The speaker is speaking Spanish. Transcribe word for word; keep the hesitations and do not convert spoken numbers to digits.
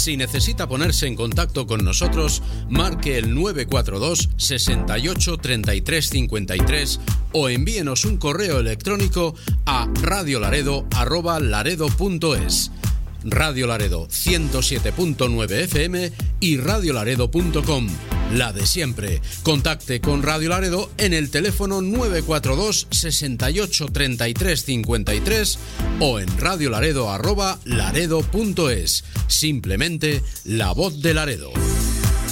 Si necesita ponerse en contacto con nosotros, marque el nueve cuatro dos, sesenta y ocho, treinta y tres cincuenta y tres o envíenos un correo electrónico a radiolaredo arroba laredo punto es. Radio Laredo ciento siete punto nueve F M y radiolaredo punto com. La de siempre. Contacte con Radio Laredo en el teléfono nueve cuatro dos, sesenta y ocho, treinta y tres cincuenta y tres o en radiolaredo arroba laredo punto es. Simplemente la voz de Laredo.